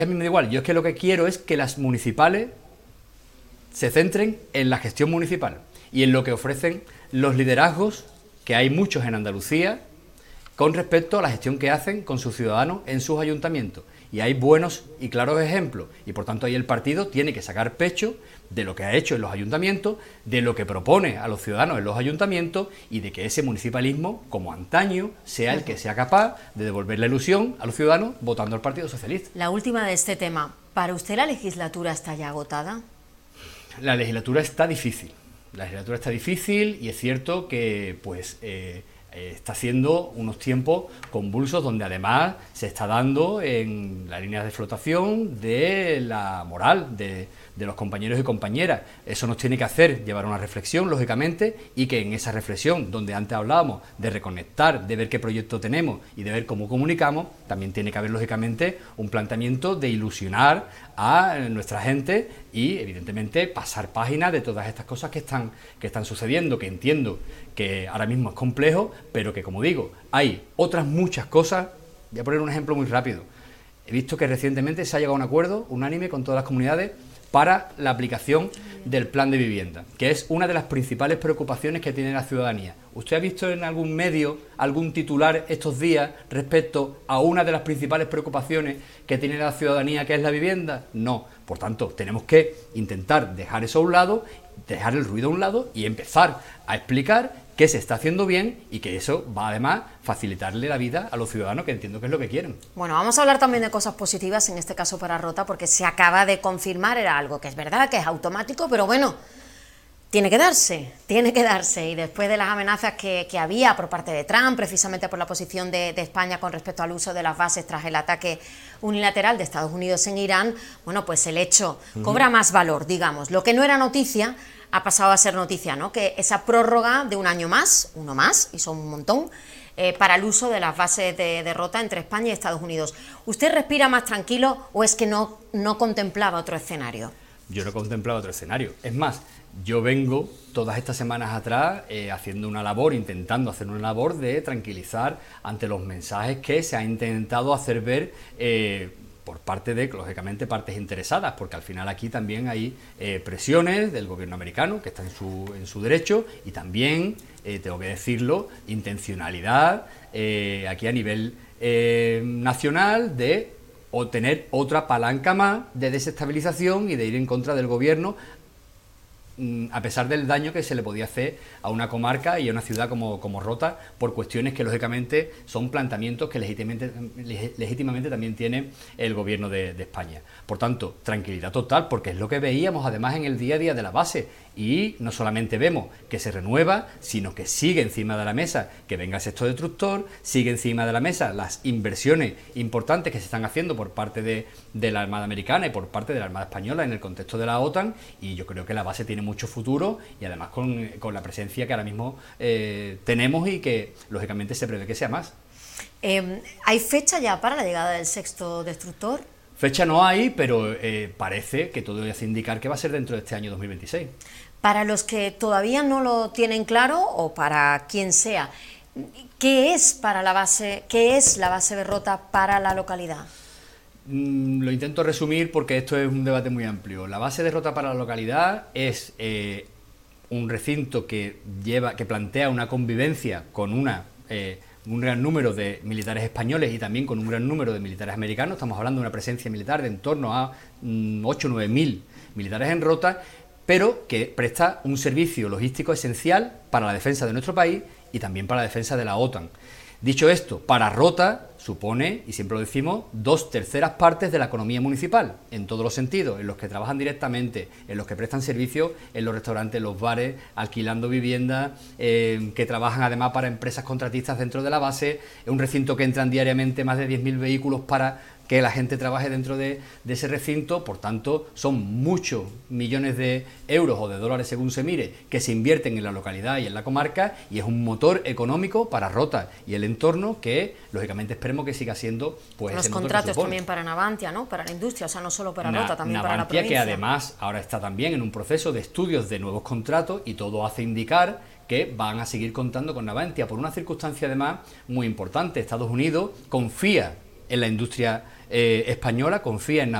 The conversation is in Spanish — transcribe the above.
A mí me da igual, yo es que lo que quiero es que las municipales se centren en la gestión municipal y en lo que ofrecen los liderazgos, que hay muchos en Andalucía, con respecto a la gestión que hacen con sus ciudadanos en sus ayuntamientos. Y hay buenos y claros ejemplos, y por tanto ahí el partido tiene que sacar pecho de lo que ha hecho en los ayuntamientos, de lo que propone a los ciudadanos en los ayuntamientos, y de que ese municipalismo, como antaño, sea el que sea capaz de devolver la ilusión a los ciudadanos votando al Partido Socialista. La última de este tema, ¿para usted la legislatura está ya agotada? La legislatura está difícil. La legislatura está difícil y es cierto que está haciendo unos tiempos convulsos donde además se está dando en las líneas de flotación de la moral de los compañeros y compañeras. Eso nos tiene que hacer llevar a una reflexión, lógicamente, y que en esa reflexión, donde antes hablábamos de reconectar, de ver qué proyecto tenemos y de ver cómo comunicamos, también tiene que haber, lógicamente, un planteamiento de ilusionar a nuestra gente y, evidentemente, pasar páginas de todas estas cosas que están sucediendo, que entiendo que ahora mismo es complejo, pero que, como digo, hay otras muchas cosas. Voy a poner un ejemplo muy rápido. He visto que recientemente se ha llegado a un acuerdo unánime con todas las comunidades para la aplicación del plan de vivienda, que es una de las principales preocupaciones que tiene la ciudadanía. ¿Usted ha visto en algún medio algún titular estos días respecto a una de las principales preocupaciones que tiene la ciudadanía, que es la vivienda? No. Por tanto, tenemos que intentar dejar eso a un lado, dejar el ruido a un lado y empezar a explicar qué se está haciendo bien y que eso va además a facilitarle la vida a los ciudadanos, que entiendo que es lo que quieren. Bueno, vamos a hablar también de cosas positivas, en este caso para Rota, porque se acaba de confirmar, era algo que es verdad, que es automático, pero bueno, tiene que darse, y después de las amenazas que había por parte de Trump, precisamente por la posición de España con respecto al uso de las bases tras el ataque unilateral de Estados Unidos en Irán, bueno, pues el hecho cobra más valor, digamos. Lo que no era noticia ha pasado a ser noticia, ¿no? Que esa prórroga de un año más, uno más, y son un montón, para el uso de las bases de Rota entre España y Estados Unidos. ¿Usted respira más tranquilo o es que no contemplaba otro escenario? Yo no contemplaba otro escenario. Es más, yo vengo todas estas semanas atrás haciendo una labor, intentando hacer una labor de tranquilizar ante los mensajes que se ha intentado hacer ver por parte de, lógicamente, partes interesadas, porque al final aquí también hay presiones del gobierno americano, que está en su derecho, y también, tengo que decirlo, intencionalidad aquí a nivel nacional de obtener otra palanca más de desestabilización y de ir en contra del gobierno, a pesar del daño que se le podía hacer a una comarca y a una ciudad como Rota, por cuestiones que lógicamente son planteamientos que legítimamente también tiene el gobierno de España. Por tanto, tranquilidad total, porque es lo que veíamos además en el día a día de la base, y no solamente vemos que se renueva, sino que sigue encima de la mesa que venga el sector destructor, sigue encima de la mesa las inversiones importantes que se están haciendo por parte de la Armada Americana y por parte de la Armada Española en el contexto de la OTAN, y yo creo que la base tiene mucho futuro, y además con la presencia que ahora mismo tenemos y que lógicamente se prevé que sea más. ¿Hay fecha ya para la llegada del sexto destructor? Fecha no hay, pero parece que todo hace indicar que va a ser dentro de este año 2026. Para los que todavía no lo tienen claro, o para quien sea, ¿qué es la base de Rota para la localidad? Lo intento resumir porque esto es un debate muy amplio. La base de Rota para la localidad es un recinto que plantea una convivencia con un gran número de militares españoles y también con un gran número de militares americanos. Estamos hablando de una presencia militar de en torno a 8 o 9 mil militares en Rota, pero que presta un servicio logístico esencial para la defensa de nuestro país y también para la defensa de la OTAN. Dicho esto, para Rota supone, y siempre lo decimos, 2/3 partes de la economía municipal, en todos los sentidos, en los que trabajan directamente, en los que prestan servicios, en los restaurantes, en los bares, alquilando viviendas, que trabajan además para empresas contratistas dentro de la base. Es un recinto que entran diariamente más de 10.000 vehículos para que la gente trabaje dentro de ese recinto. Por tanto, son muchos millones de euros o de dólares, según se mire, que se invierten en la localidad y en la comarca, y es un motor económico para Rota y el entorno que, lógicamente, esperemos que siga siendo pues los contratos también para Navantia, ¿no? Para la industria, o sea, no solo para Rota, también para la provincia. Que además ahora está también en un proceso de estudios de nuevos contratos, y todo hace indicar que van a seguir contando con Navantia por una circunstancia además muy importante. Estados Unidos confía en la industria española, confía en